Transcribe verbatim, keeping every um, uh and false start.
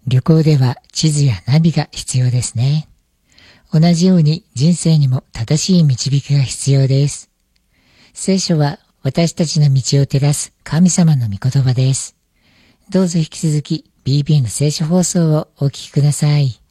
旅行では地図やナビが必要ですね。同じように人生にも正しい導きが必要です。聖書は私たちの道を照らす神様の御言葉です。どうぞ引き続き ビービー の聖書放送をお聞きください。